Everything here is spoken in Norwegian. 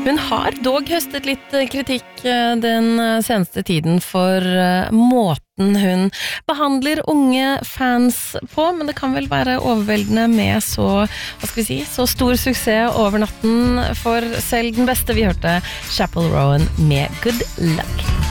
Hun har dog høstet litt kritikk den seneste tiden for måten hun behandler unge fans på, men det kan vel være overveldende med så stor suksess over natten for selv den beste. Vi hørte Chappell Rowan med Good Luck.